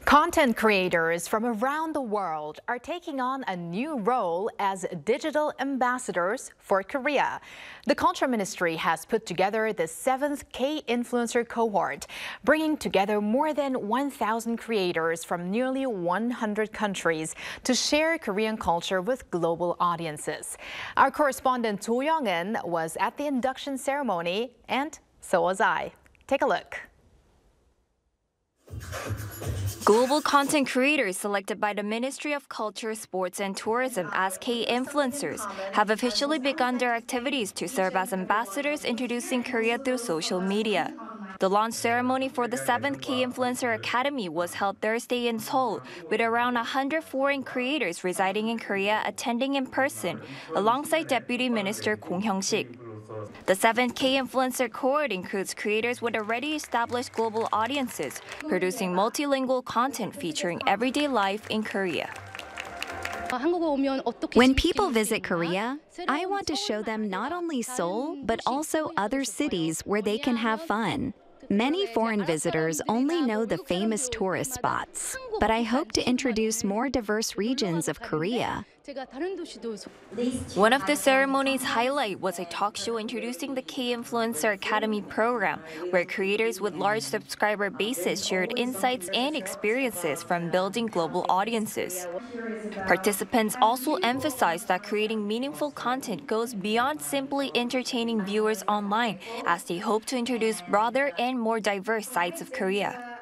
Content creators from around the world are taking on a new role as digital ambassadors for Korea. The Culture Ministry has put together the 7th K-Influencer cohort, bringing together more than 1,000 creators from nearly 100 countries to share Korean culture with global audiences. Our correspondent Do Young-in was at the induction ceremony, and so was I. Take a look. Global content creators selected by the Ministry of Culture, Sports and Tourism as K-influencers have officially begun their activities to serve as ambassadors introducing Korea through social media. The launch ceremony for the 7th K-Influencer Academy was held Thursday in Seoul, with around 100 foreign creators residing in Korea attending in person, alongside Deputy Minister Kong Hyung-sik. The 7th K-Influencer cohort includes creators with already established global audiences, producing multilingual content featuring everyday life in Korea. When people visit Korea, I want to show them not only Seoul, but also other cities where they can have fun. Many foreign visitors only know the famous tourist spots, but I hope to introduce more diverse regions of Korea. One of the ceremony's highlight was a talk show introducing the K-Influencer Academy program, where creators with large subscriber bases shared insights and experiences from building global audiences. Participants also emphasized that creating meaningful content goes beyond simply entertaining viewers online, as they hope to introduce broader and more diverse sides of Korea.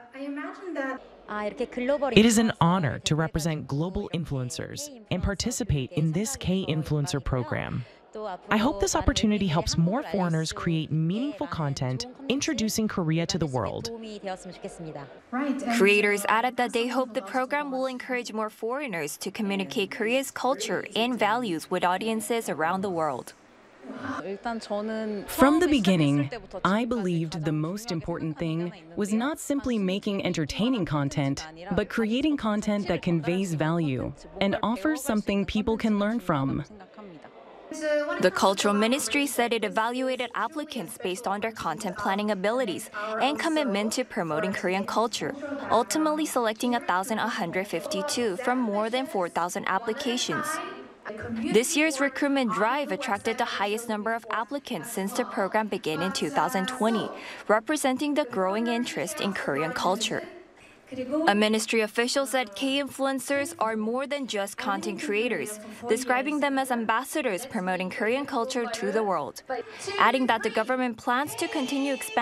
It is an honor to represent global influencers and participate in this K-Influencer program. I hope this opportunity helps more foreigners create meaningful content, introducing Korea to the world. Creators added that they hope the program will encourage more foreigners to communicate Korea's culture and values with audiences around the world. From the beginning, I believed the most important thing was not simply making entertaining content, but creating content that conveys value and offers something people can learn from. The Cultural Ministry said it evaluated applicants based on their content planning abilities and commitment to promoting Korean culture, ultimately selecting 1,152 from more than 4,000 applications. This year's recruitment drive attracted the highest number of applicants since the program began in 2020, representing the growing interest in Korean culture. A ministry official said K-influencers are more than just content creators, describing them as ambassadors promoting Korean culture to the world, adding that the government plans to continue expanding